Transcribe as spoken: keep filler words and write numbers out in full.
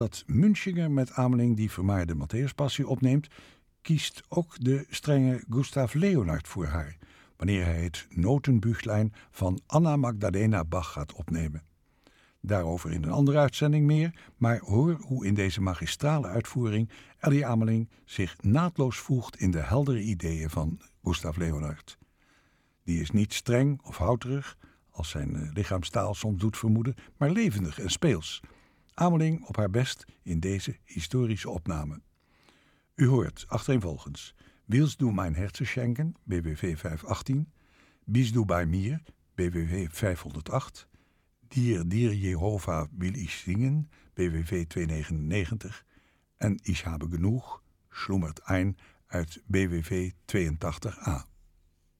Dat Münchinger met Ameling die vermaarde Matthäuspassie opneemt, kiest ook de strenge Gustav Leonhard voor haar, wanneer hij het Notenbüchlein van Anna Magdalena Bach gaat opnemen. Daarover in een andere uitzending meer, maar hoor hoe in deze magistrale uitvoering Elly Ameling zich naadloos voegt in de heldere ideeën van Gustav Leonhard. Die is niet streng of houterig, als zijn lichaamstaal soms doet vermoeden, maar levendig en speels. Ameling op haar best in deze historische opname. U hoort achtereenvolgens Willst du mein Herzen schenken, B W V vijfhonderdachttien, Bist du bei mir, B W V vijfhonderdacht, Dir, dir Jehovah will ich singen, B W V tweehonderdnegenennegentig en Ich habe genug, schlummert ein uit B W V tweeëntachtig A.